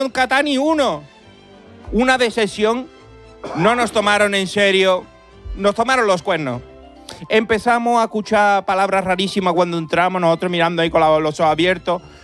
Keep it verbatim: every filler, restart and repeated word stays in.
Catán ni uno. Una decepción. No nos tomaron en serio. Nos tomaron los cuernos. Empezamos a escuchar palabras rarísimas cuando entramos, nosotros mirando ahí con los ojos abiertos.